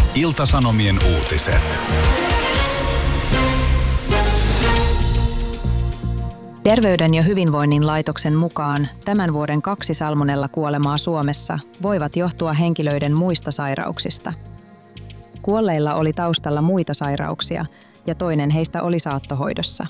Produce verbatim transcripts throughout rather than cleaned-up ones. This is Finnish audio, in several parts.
Ilta-Sanomien uutiset. Terveyden ja hyvinvoinnin laitoksen mukaan tämän vuoden kaksi salmonella-kuolemaa Suomessa voivat johtua henkilöiden muista sairauksista. Kuolleilla oli taustalla muita sairauksia ja toinen heistä oli saattohoidossa.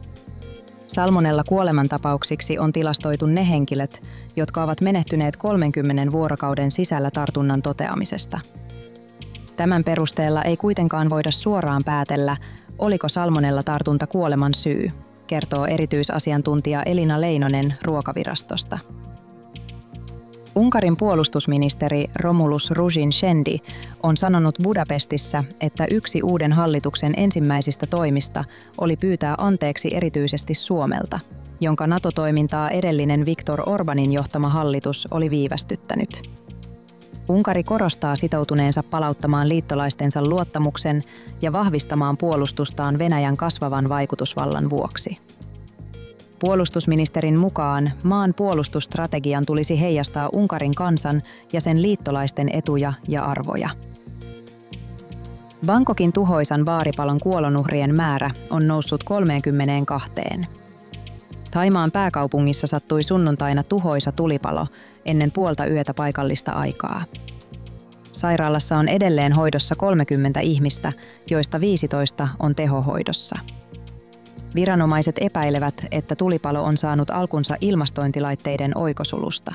Salmonella-kuolemantapauksiksi on tilastoitu ne henkilöt, jotka ovat menehtyneet kolmenkymmenen vuorokauden sisällä tartunnan toteamisesta. Tämän perusteella ei kuitenkaan voida suoraan päätellä, oliko salmonella-tartunta kuoleman syy, kertoo erityisasiantuntija Elina Leinonen Ruokavirastosta. Unkarin puolustusministeri Romulus Ruzin-Shendi on sanonut Budapestissa, että yksi uuden hallituksen ensimmäisistä toimista oli pyytää anteeksi erityisesti Suomelta, jonka NATO-toimintaa edellinen Viktor Orbanin johtama hallitus oli viivästyttänyt. Unkari korostaa sitoutuneensa palauttamaan liittolaistensa luottamuksen ja vahvistamaan puolustustaan Venäjän kasvavan vaikutusvallan vuoksi. Puolustusministerin mukaan maan puolustusstrategian tulisi heijastaa Unkarin kansan ja sen liittolaisten etuja ja arvoja. Bangkokin tuhoisan baaripalon kuolonuhrien määrä on noussut kolmeenkymmeneenkahteen. Thaimaan pääkaupungissa sattui sunnuntaina tuhoisa tulipalo ennen puolta yötä paikallista aikaa. Sairaalassa on edelleen hoidossa kolmekymmentä ihmistä, joista viisitoista on tehohoidossa. Viranomaiset epäilevät, että tulipalo on saanut alkunsa ilmastointilaitteiden oikosulusta.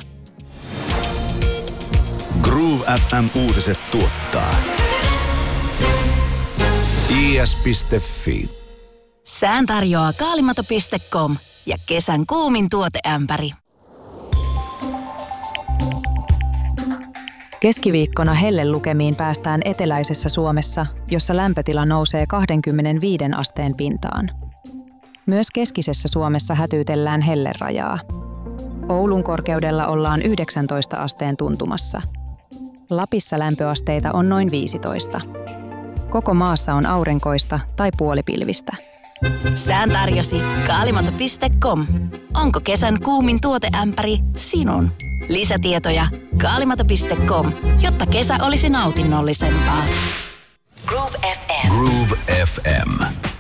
Groove F M-uutiset tuottaa I S piste F I. Sään tarjoaa kaalimato piste com ja kesän kuumin tuoteämpäri. Keskiviikkona hellelukemiin päästään eteläisessä Suomessa, jossa lämpötila nousee kaksikymmentäviisi asteen pintaan. Myös keskisessä Suomessa hätyytellään hellerajaa. Oulun korkeudella ollaan yhdeksäntoista asteen tuntumassa. Lapissa lämpöasteita on noin viisitoista. Koko maassa on aurinkoista tai puolipilvistä. Sään tarjosi kaalimato piste com. Onko kesän kuumin tuoteämpäri sinun? Lisätietoja kaalimato piste com, jotta kesä olisi nautinnollisempaa. Groove F M. Groove F M.